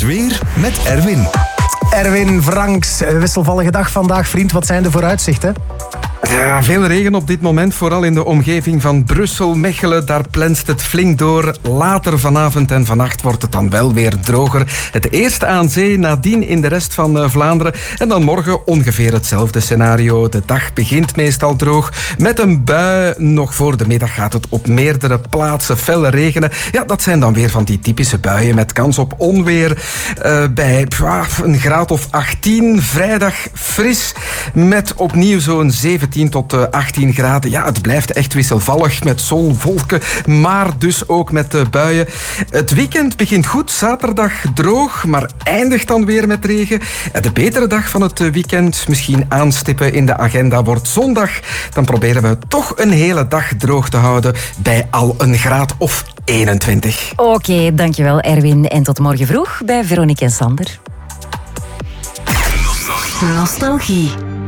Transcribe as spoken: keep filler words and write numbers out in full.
weer met Erwin. Erwin Franks, wisselvallige dag vandaag, vriend. Wat zijn de vooruitzichten? Ja, veel regen op dit moment, vooral in de omgeving van Brussel, Mechelen. Daar plenst het flink door. Later vanavond en vannacht wordt het dan wel weer droger. Het eerst aan zee, nadien in de rest van Vlaanderen. En dan morgen ongeveer hetzelfde scenario. De dag begint meestal droog met een bui. Nog voor de middag gaat het op meerdere plaatsen fel regenen. Ja, dat zijn dan weer van die typische buien met kans op onweer. Uh, bij pff, een graad of achttien. Vrijdag fris met opnieuw zo'n zeventien tot achttien graden. Ja, het blijft echt wisselvallig met zon, wolken, maar dus ook met de buien. Het weekend begint goed, zaterdag droog, maar eindigt dan weer met regen. De betere dag van het weekend, misschien aanstippen in de agenda, wordt zondag. Dan proberen we toch een hele dag droog te houden bij al een graad of eenentwintig. Oké, okay, dankjewel Erwin. En tot morgen vroeg bij Veronique en Sander. Nostalgie.